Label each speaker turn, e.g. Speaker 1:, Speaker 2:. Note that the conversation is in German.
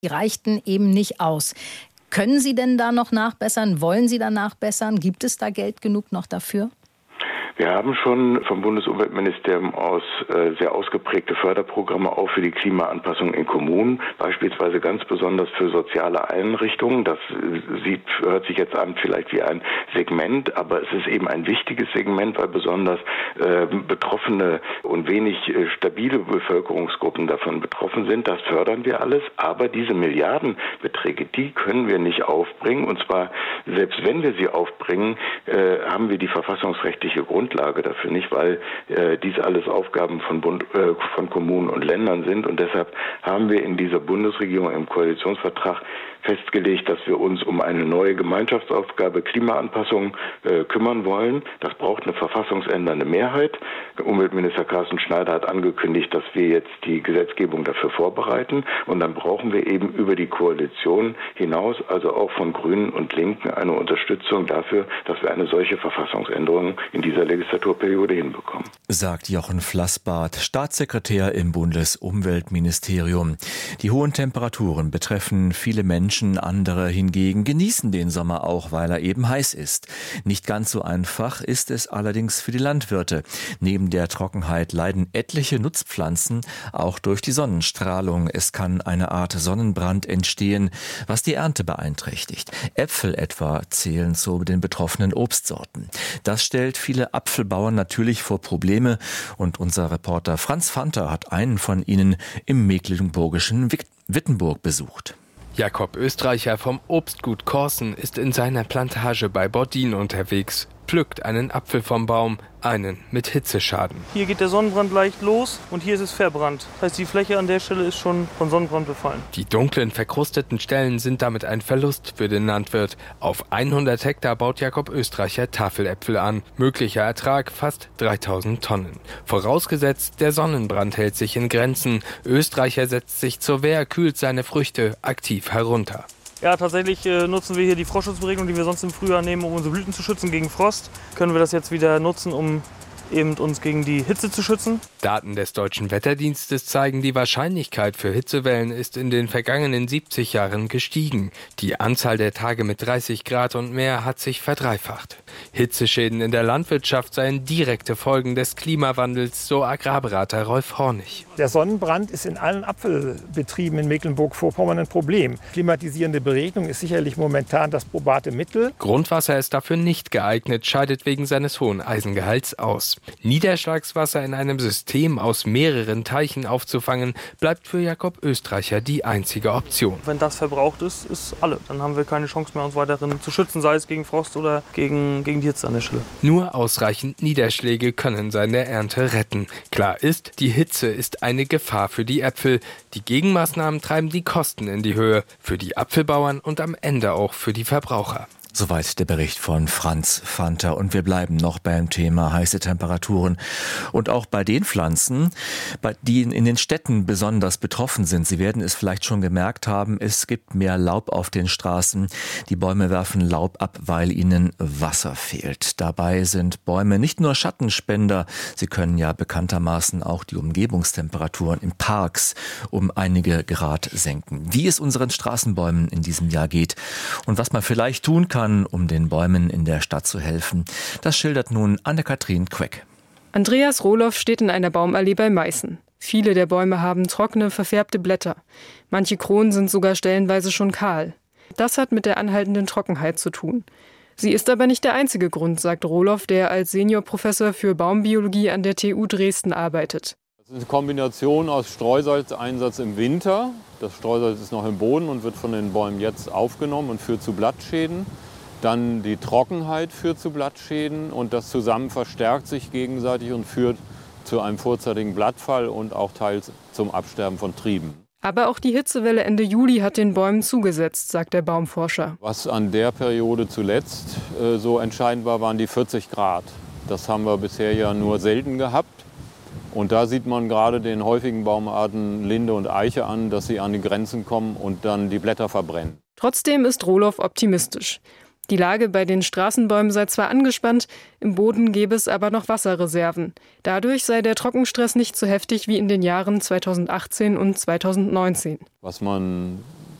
Speaker 1: Die reichten eben nicht aus. Können Sie denn da noch nachbessern? Wollen Sie da nachbessern? Gibt es da Geld genug noch dafür?
Speaker 2: Wir haben schon vom Bundesumweltministerium aus sehr ausgeprägte Förderprogramme auch für die Klimaanpassung in Kommunen, beispielsweise ganz besonders für soziale Einrichtungen. Das hört sich jetzt an vielleicht wie ein Segment, aber es ist eben ein wichtiges Segment, weil besonders betroffene und wenig stabile Bevölkerungsgruppen davon betroffen sind. Das fördern wir alles, aber diese Milliardenbeträge, die können wir nicht aufbringen. Und zwar, selbst wenn wir sie aufbringen, haben wir die verfassungsrechtliche Grundlage dafür nicht, weil dies alles Aufgaben von Kommunen und Ländern sind. Und deshalb haben wir in dieser Bundesregierung im Koalitionsvertrag festgelegt, dass wir uns um eine neue Gemeinschaftsaufgabe Klimaanpassung kümmern wollen. Das braucht eine verfassungsändernde Mehrheit. Umweltminister Carsten Schneider hat angekündigt, dass wir jetzt die Gesetzgebung dafür vorbereiten. Und dann brauchen wir eben über die Koalition hinaus, also auch von Grünen und Linken, eine Unterstützung dafür, dass wir eine solche Verfassungsänderung in dieser Legislaturperiode hinbekommen.
Speaker 3: Sagt Jochen Flassbart, Staatssekretär im Bundesumweltministerium. Die hohen Temperaturen betreffen viele Menschen, andere hingegen genießen den Sommer auch, weil er eben heiß ist. Nicht ganz so einfach ist es allerdings für die Landwirte. Neben der Trockenheit leiden etliche Nutzpflanzen auch durch die Sonnenstrahlung. Es kann eine Art Sonnenbrand entstehen, was die Ernte beeinträchtigt. Äpfel etwa zählen zu den betroffenen Obstsorten. Das stellt viele Apfelbauern natürlich vor Probleme und unser Reporter Franz Fanter hat einen von ihnen im mecklenburgischen Wittenburg besucht.
Speaker 4: Jakob Österreicher vom Obstgut Korsen ist in seiner Plantage bei Bordin unterwegs, pflückt einen Apfel vom Baum, einen mit Hitzeschaden.
Speaker 5: Hier geht der Sonnenbrand leicht los und hier ist es verbrannt. Das heißt, die Fläche an der Stelle ist schon von Sonnenbrand befallen.
Speaker 4: Die dunklen, verkrusteten Stellen sind damit ein Verlust für den Landwirt. Auf 100 Hektar baut Jakob Österreicher Tafeläpfel an. Möglicher Ertrag fast 3000 Tonnen. Vorausgesetzt, der Sonnenbrand hält sich in Grenzen. Österreicher setzt sich zur Wehr, kühlt seine Früchte aktiv herunter.
Speaker 5: Ja, tatsächlich nutzen wir hier die Frostschutzberegnung, die wir sonst im Frühjahr nehmen, um unsere Blüten zu schützen gegen Frost. Können wir das jetzt wieder nutzen, um eben uns gegen die Hitze zu schützen.
Speaker 4: Daten des Deutschen Wetterdienstes zeigen, die Wahrscheinlichkeit für Hitzewellen ist in den vergangenen 70 Jahren gestiegen. Die Anzahl der Tage mit 30 Grad und mehr hat sich verdreifacht. Hitzeschäden in der Landwirtschaft seien direkte Folgen des Klimawandels, so Agrarberater Rolf Hornig.
Speaker 6: Der Sonnenbrand ist in allen Apfelbetrieben in Mecklenburg-Vorpommern ein Problem. Klimatisierende Beregnung ist sicherlich momentan das probate Mittel.
Speaker 4: Grundwasser ist dafür nicht geeignet, scheidet wegen seines hohen Eisengehalts aus. Niederschlagswasser in einem System aus mehreren Teichen aufzufangen, bleibt für Jakob Österreicher die einzige Option.
Speaker 5: Wenn das verbraucht ist, ist alle. Dann haben wir keine Chance mehr, uns weiterhin zu schützen, sei es gegen Frost oder gegen die Hitze an der Stelle.
Speaker 4: Nur ausreichend Niederschläge können seine Ernte retten. Klar ist, die Hitze ist eine Gefahr für die Äpfel. Die Gegenmaßnahmen treiben die Kosten in die Höhe. Für die Apfelbauern und am Ende auch für die Verbraucher.
Speaker 3: Soweit der Bericht von Franz Fanter. Und wir bleiben noch beim Thema heiße Temperaturen. Und auch bei den Pflanzen, die in den Städten besonders betroffen sind. Sie werden es vielleicht schon gemerkt haben, es gibt mehr Laub auf den Straßen. Die Bäume werfen Laub ab, weil ihnen Wasser fehlt. Dabei sind Bäume nicht nur Schattenspender, sie können ja bekanntermaßen auch die Umgebungstemperaturen in Parks um einige Grad senken. Wie es unseren Straßenbäumen in diesem Jahr geht und was man vielleicht tun kann, um den Bäumen in der Stadt zu helfen. Das schildert nun Anne-Kathrin Queck.
Speaker 7: Andreas Rohloff steht in einer Baumallee bei Meißen. Viele der Bäume haben trockene, verfärbte Blätter. Manche Kronen sind sogar stellenweise schon kahl. Das hat mit der anhaltenden Trockenheit zu tun. Sie ist aber nicht der einzige Grund, sagt Rohloff, der als Seniorprofessor für Baumbiologie an der TU Dresden arbeitet.
Speaker 8: Das ist eine Kombination aus Streusalzeinsatz im Winter. Das Streusalz ist noch im Boden und wird von den Bäumen jetzt aufgenommen und führt zu Blattschäden. Dann die Trockenheit führt zu Blattschäden und das zusammen verstärkt sich gegenseitig und führt zu einem vorzeitigen Blattfall und auch teils zum Absterben von Trieben.
Speaker 7: Aber auch die Hitzewelle Ende Juli hat den Bäumen zugesetzt, sagt der Baumforscher.
Speaker 8: Was an der Periode zuletzt so entscheidend war, waren die 40 Grad. Das haben wir bisher ja nur selten gehabt. Und da sieht man gerade den häufigen Baumarten Linde und Eiche an, dass sie an die Grenzen kommen und dann die Blätter verbrennen.
Speaker 7: Trotzdem ist Rohloff optimistisch. Die Lage bei den Straßenbäumen sei zwar angespannt, im Boden gäbe es aber noch Wasserreserven. Dadurch sei der Trockenstress nicht so heftig wie in den Jahren 2018 und 2019.
Speaker 8: Was man